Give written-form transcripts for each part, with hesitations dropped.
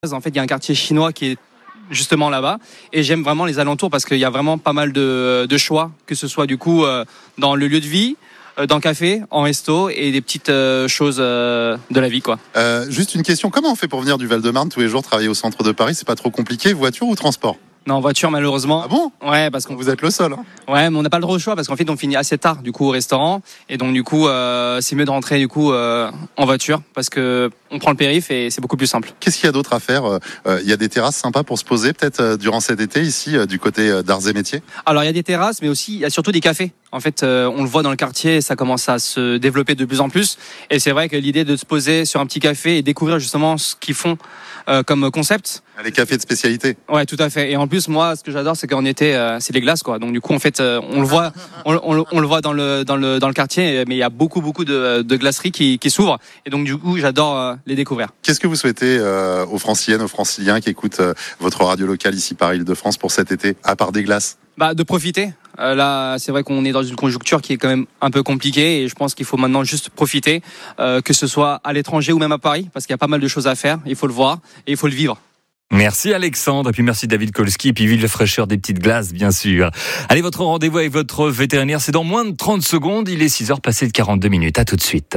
En fait, il y a un quartier chinois qui est justement là-bas et j'aime vraiment les alentours parce qu'il y a vraiment pas mal de choix, que ce soit du coup dans le lieu de vie, dans le café, en resto et des petites choses de la vie, quoi. Juste une question, comment on fait pour venir du Val-de-Marne tous les jours travailler au centre de Paris? C'est pas trop compliqué, voiture ou transport? Non, en voiture malheureusement. Ah bon? Ouais, parce qu'on Vous êtes le seul, hein. Ouais, mais on n'a pas le droit au choix parce qu'en fait on finit assez tard du coup au restaurant et donc du coup c'est mieux de rentrer du coup en voiture parce que on prend le périph et c'est beaucoup plus simple. Qu'est-ce qu'il y a d'autre à faire? Il y a des terrasses sympas pour se poser peut-être durant cet été ici du côté d'Arts et Métiers? Alors il y a des terrasses mais aussi il y a surtout des cafés. En fait on le voit dans le quartier, ça commence à se développer de plus en plus et c'est vrai que l'idée de se poser sur un petit café et découvrir justement ce qu'ils font comme concept. Les cafés de spécialité. Ouais, tout à fait. Et en plus, moi, ce que j'adore, c'est qu'en été, c'est les glaces, quoi. Donc du coup, en fait, on le voit, on le voit dans le quartier, mais il y a beaucoup de glaceries qui s'ouvrent. Et donc du coup, j'adore les découvrir. Qu'est-ce que vous souhaitez aux Franciliennes, aux Franciliens qui écoutent votre radio locale ici par Île-de-France pour cet été, à part des glaces? De profiter. Là, c'est vrai qu'on est dans une conjoncture qui est quand même un peu compliquée et je pense qu'il faut maintenant juste profiter, que ce soit à l'étranger ou même à Paris, parce qu'il y a pas mal de choses à faire. Il faut le voir et il faut le vivre. Merci Alexandre, et puis merci David Kolski, et puis vive la fraîcheur des petites glaces, bien sûr. Allez, votre rendez-vous avec votre vétérinaire, c'est dans moins de 30 secondes. Il est 6h passé de 42 minutes. À tout de suite.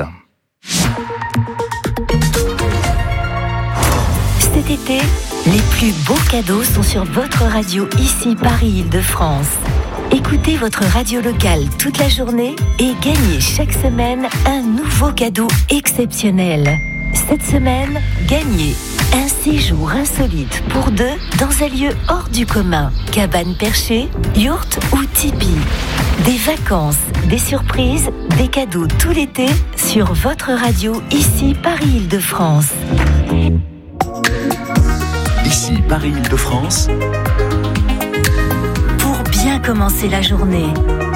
Cet été, les plus beaux cadeaux sont sur votre radio, ici Paris-Île-de-France. Écoutez votre radio locale toute la journée et gagnez chaque semaine un nouveau cadeau exceptionnel. Cette semaine, gagnez un séjour insolite pour deux dans un lieu hors du commun. Cabane perchée, yourte ou tipi. Des vacances, des surprises, des cadeaux tout l'été sur votre radio, ici Paris-Île-de-France. Ici Paris-Île-de-France. Pour bien commencer la journée.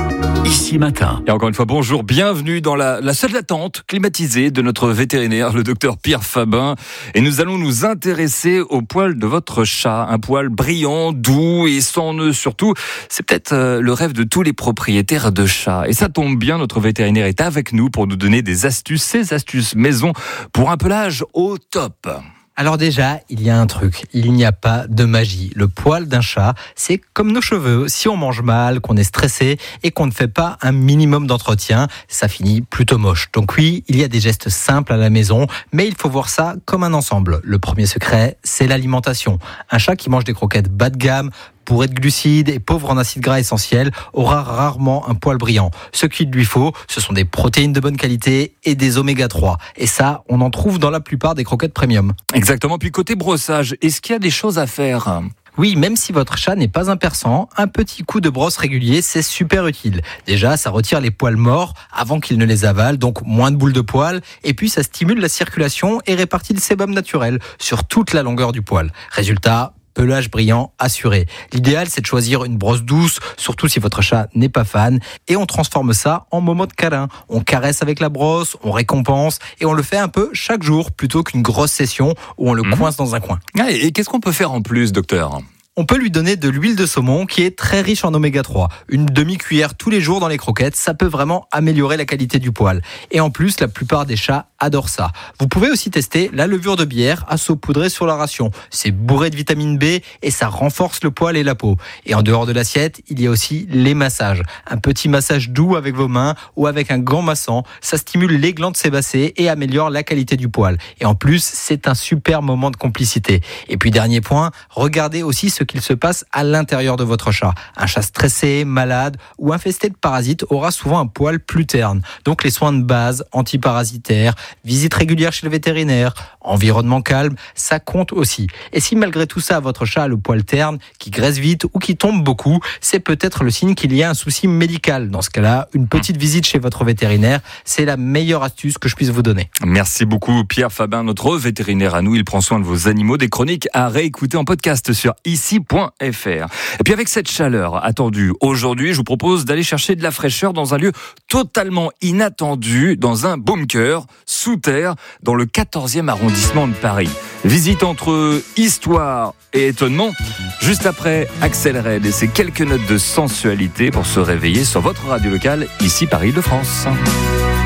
Ici matin. Et encore une fois, bonjour, bienvenue dans la salle d'attente climatisée de notre vétérinaire, le docteur Pierre Fabin. Et nous allons nous intéresser au poil de votre chat. Un poil brillant, doux et sans nœuds surtout. C'est peut-être le rêve de tous les propriétaires de chats. Et ça tombe bien, notre vétérinaire est avec nous pour nous donner des astuces, ces astuces maison pour un pelage au top. Alors déjà, il y a un truc, il n'y a pas de magie. Le poil d'un chat, c'est comme nos cheveux. Si on mange mal, qu'on est stressé et qu'on ne fait pas un minimum d'entretien, ça finit plutôt moche. Donc oui, il y a des gestes simples à la maison, mais il faut voir ça comme un ensemble. Le premier secret, c'est l'alimentation. Un chat qui mange des croquettes bas de gamme, bourré de glucides et pauvre en acides gras essentiels, aura rarement un poil brillant. Ce qu'il lui faut, ce sont des protéines de bonne qualité et des oméga 3. Et ça, on en trouve dans la plupart des croquettes premium. Exactement. Puis côté brossage, est-ce qu'il y a des choses à faire ? Oui, même si votre chat n'est pas un persan, un petit coup de brosse régulier, c'est super utile. Déjà, ça retire les poils morts avant qu'il ne les avale, donc moins de boules de poils. Et puis, ça stimule la circulation et répartit le sébum naturel sur toute la longueur du poil. Résultat, pelage brillant assuré. L'idéal, c'est de choisir une brosse douce, surtout si votre chat n'est pas fan, et on transforme ça en moment de câlin. On caresse avec la brosse, on récompense, et on le fait un peu chaque jour, plutôt qu'une grosse session où on le coince dans un coin. Et qu'est-ce qu'on peut faire en plus, docteur ? On peut lui donner de l'huile de saumon qui est très riche en oméga 3. Une demi-cuillère tous les jours dans les croquettes, ça peut vraiment améliorer la qualité du poil. Et en plus, la plupart des chats adorent ça. Vous pouvez aussi tester la levure de bière à saupoudrer sur la ration. C'est bourré de vitamine B et ça renforce le poil et la peau. Et en dehors de l'assiette, il y a aussi les massages. Un petit massage doux avec vos mains ou avec un gant massant, ça stimule les glandes sébacées et améliore la qualité du poil. Et en plus, c'est un super moment de complicité. Et puis dernier point, regardez aussi ce qu'il se passe à l'intérieur de votre chat. Un chat stressé, malade ou infesté de parasites aura souvent un poil plus terne. Donc les soins de base, antiparasitaires, visite régulière chez le vétérinaire, environnement calme, ça compte aussi. Et si malgré tout ça, votre chat a le poil terne, qui graisse vite ou qui tombe beaucoup, c'est peut-être le signe qu'il y a un souci médical. Dans ce cas-là, une petite visite chez votre vétérinaire, c'est la meilleure astuce que je puisse vous donner. Merci beaucoup Pierre Fabin, notre vétérinaire à nous. Il prend soin de vos animaux. Des chroniques à réécouter en podcast sur ici.fr. Et puis avec cette chaleur attendue aujourd'hui, je vous propose d'aller chercher de la fraîcheur dans un lieu totalement inattendu, dans un bunker sous terre, dans le 14e arrondissement de Paris. Visite entre histoire et étonnement. Juste après, Axel Red et ses quelques notes de sensualité pour se réveiller sur votre radio locale, ici Paris-Île-de-France.